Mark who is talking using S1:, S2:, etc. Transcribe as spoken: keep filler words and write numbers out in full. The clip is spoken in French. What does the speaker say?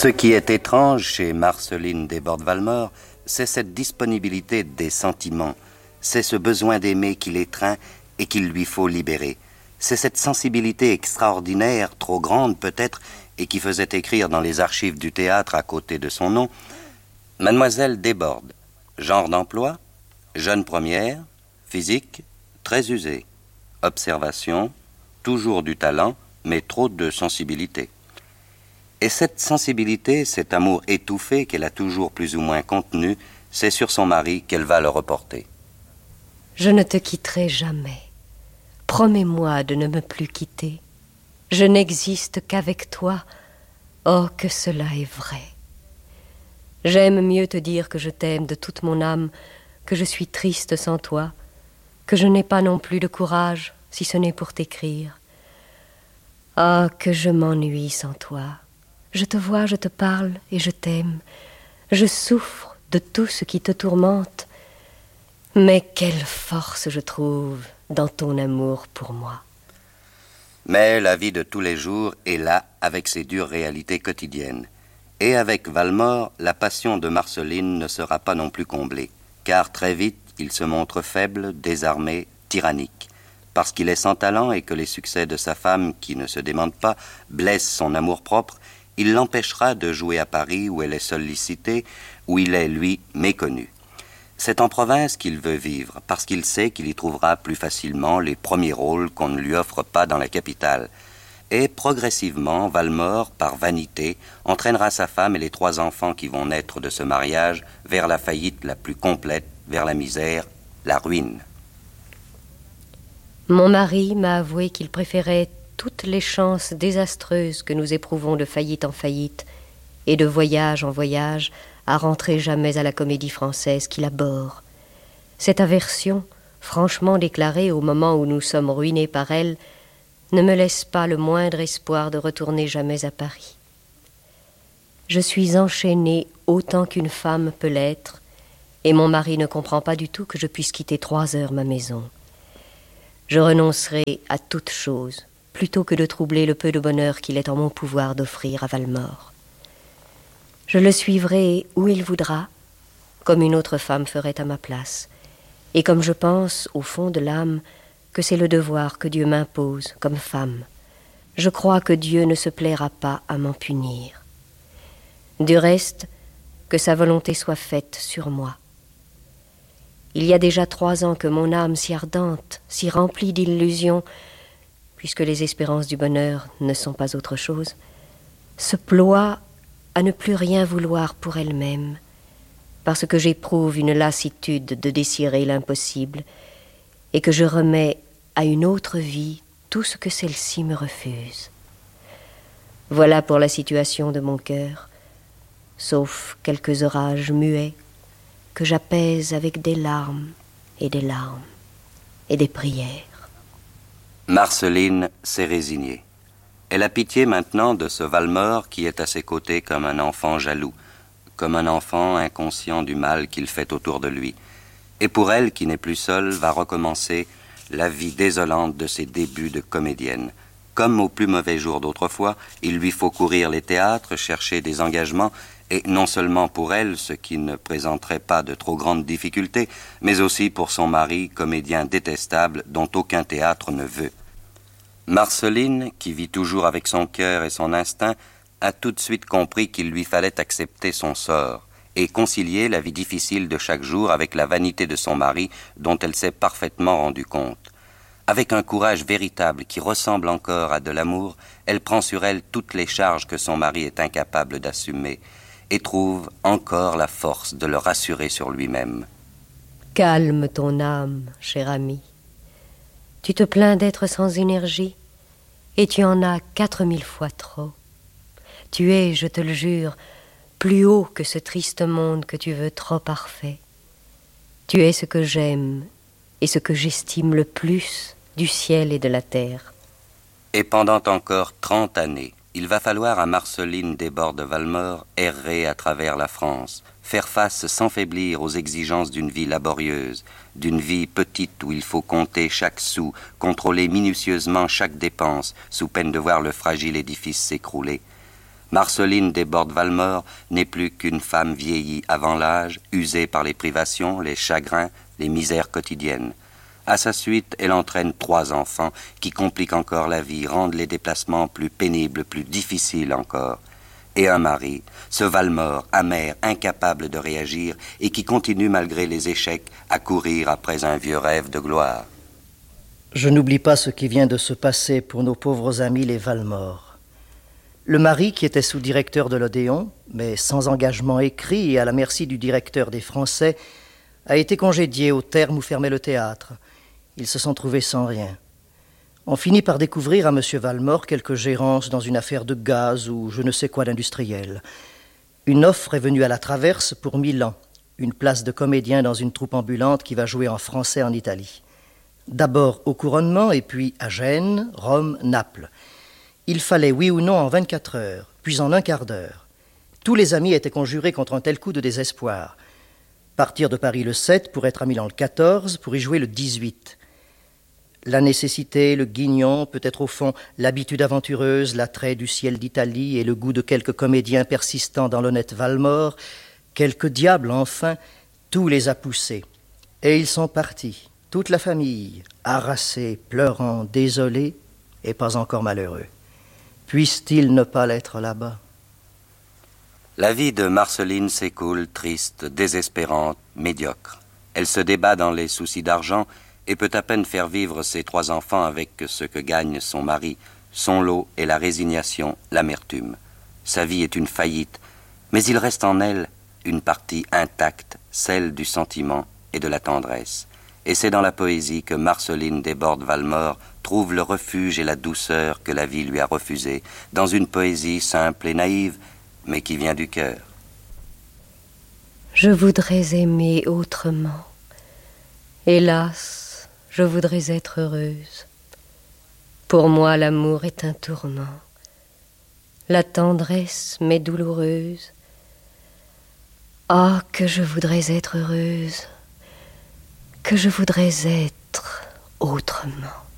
S1: Ce qui est étrange chez Marceline Desbordes-Valmore, c'est cette disponibilité des sentiments, c'est ce besoin d'aimer qui l'étreint et qu'il lui faut libérer. C'est cette sensibilité extraordinaire, trop grande peut-être, et qui faisait écrire dans les archives du théâtre à côté de son nom « Mademoiselle Desbordes, genre d'emploi, jeune première, physique, très usée, observation, toujours du talent, mais trop de sensibilité. » Et cette sensibilité, cet amour étouffé qu'elle a toujours plus ou moins contenu, c'est sur son mari qu'elle va le reporter.
S2: Je ne te quitterai jamais. Promets-moi de ne me plus quitter. Je n'existe qu'avec toi. Oh, que cela est vrai. J'aime mieux te dire que je t'aime de toute mon âme, que je suis triste sans toi, que je n'ai pas non plus de courage, si ce n'est pour t'écrire. Ah, que je m'ennuie sans toi. Je te vois, je te parle et je t'aime. Je souffre de tout ce qui te tourmente. Mais quelle force je trouve dans ton amour pour moi.
S1: Mais la vie de tous les jours est là avec ses dures réalités quotidiennes. Et avec Valmore, la passion de Marceline ne sera pas non plus comblée, car très vite, il se montre faible, désarmé, tyrannique. Parce qu'il est sans talent et que les succès de sa femme, qui ne se démente pas, blessent son amour-propre, il l'empêchera de jouer à Paris où elle est sollicitée, où il est, lui, méconnu. C'est en province qu'il veut vivre, parce qu'il sait qu'il y trouvera plus facilement les premiers rôles qu'on ne lui offre pas dans la capitale. Et progressivement, Valmore, par vanité, entraînera sa femme et les trois enfants qui vont naître de ce mariage vers la faillite la plus complète, vers la misère, la ruine.
S2: Mon mari m'a avoué qu'il préférait toutes les chances désastreuses que nous éprouvons de faillite en faillite et de voyage en voyage à rentrer jamais à la Comédie Française qu'il abhorre. Cette aversion, franchement déclarée au moment où nous sommes ruinés par elle, ne me laisse pas le moindre espoir de retourner jamais à Paris. Je suis enchaînée autant qu'une femme peut l'être, et mon mari ne comprend pas du tout que je puisse quitter trois heures ma maison. Je renoncerai à toute chose, plutôt que de troubler le peu de bonheur qu'il est en mon pouvoir d'offrir à Valmore. Je le suivrai où il voudra, comme une autre femme ferait à ma place, et comme je pense, au fond de l'âme, que c'est le devoir que Dieu m'impose comme femme. Je crois que Dieu ne se plaira pas à m'en punir. Du reste, que sa volonté soit faite sur moi. Il y a déjà trois ans que mon âme si ardente, si remplie d'illusions, puisque les espérances du bonheur ne sont pas autre chose, se ploie à ne plus rien vouloir pour elle-même, parce que j'éprouve une lassitude de désirer l'impossible, et que je remets à une autre vie tout ce que celle-ci me refuse. Voilà pour la situation de mon cœur, sauf quelques orages muets que j'apaise avec des larmes et des larmes et des prières.
S1: Marceline s'est résignée. Elle a pitié maintenant de ce Valmore qui est à ses côtés comme un enfant jaloux, comme un enfant inconscient du mal qu'il fait autour de lui. Et pour elle, qui n'est plus seule, va recommencer la vie désolante de ses débuts de comédienne. Comme au plus mauvais jour d'autrefois, il lui faut courir les théâtres, chercher des engagements, et non seulement pour elle, ce qui ne présenterait pas de trop grandes difficultés, mais aussi pour son mari, comédien détestable dont aucun théâtre ne veut. Marceline, qui vit toujours avec son cœur et son instinct, a tout de suite compris qu'il lui fallait accepter son sort et concilier la vie difficile de chaque jour avec la vanité de son mari dont elle s'est parfaitement rendue compte. Avec un courage véritable qui ressemble encore à de l'amour, elle prend sur elle toutes les charges que son mari est incapable d'assumer et trouve encore la force de le rassurer sur lui-même.
S2: Calme ton âme, cher ami. Tu te plains d'être sans énergie, et tu en as quatre mille fois trop. Tu es, je te le jure, plus haut que ce triste monde que tu veux trop parfait. Tu es ce que j'aime et ce que j'estime le plus du ciel et de la terre.
S1: Et pendant encore trente années, il va falloir à Marceline Desbordes-Valmore errer à travers la France, faire face sans faiblir aux exigences d'une vie laborieuse, d'une vie petite où il faut compter chaque sou, contrôler minutieusement chaque dépense, sous peine de voir le fragile édifice s'écrouler. Marceline Desbordes-Valmore n'est plus qu'une femme vieillie avant l'âge, usée par les privations, les chagrins, les misères quotidiennes. À sa suite, elle entraîne trois enfants qui compliquent encore la vie, rendent les déplacements plus pénibles, plus difficiles encore. Et un mari, ce Valmore, amer, incapable de réagir, et qui continue malgré les échecs à courir après un vieux rêve de gloire.
S3: Je n'oublie pas ce qui vient de se passer pour nos pauvres amis les Valmore. Le mari, qui était sous-directeur de l'Odéon, mais sans engagement écrit et à la merci du directeur des Français, a été congédié au terme où fermait le théâtre. Ils se sont trouvés sans rien. On finit par découvrir à M. Valmore quelque gérance dans une affaire de gaz ou je ne sais quoi d'industriel. Une offre est venue à la Traverse pour Milan, une place de comédien dans une troupe ambulante qui va jouer en français en Italie. D'abord au Couronnement et puis à Gênes, Rome, Naples. Il fallait oui ou non en vingt-quatre heures, puis en un quart d'heure. Tous les amis étaient conjurés contre un tel coup de désespoir. Partir de Paris le sept pour être à Milan le quatorze, pour y jouer le dix-huit. La nécessité, le guignon, peut-être au fond l'habitude aventureuse, l'attrait du ciel d'Italie et le goût de quelques comédiens persistants dans l'honnête Valmore, quelques diables enfin, tout les a poussés. Et ils sont partis, toute la famille, harassés, pleurant, désolés et pas encore malheureux. Puisse-t-il ne pas l'être là-bas?
S1: La vie de Marceline s'écoule triste, désespérante, médiocre. Elle se débat dans les soucis d'argent et peut à peine faire vivre ses trois enfants avec ce que gagne son mari. Son lot est la résignation, l'amertume. Sa vie est une faillite, mais il reste en elle une partie intacte, celle du sentiment et de la tendresse. Et c'est dans la poésie que Marceline Desbordes-Valmore trouve le refuge et la douceur que la vie lui a refusée, dans une poésie simple et naïve, mais qui vient du cœur.
S2: Je voudrais aimer autrement. Hélas, je voudrais être heureuse. Pour moi, l'amour est un tourment. La tendresse m'est douloureuse. Ah, que je voudrais être heureuse, que je voudrais être autrement.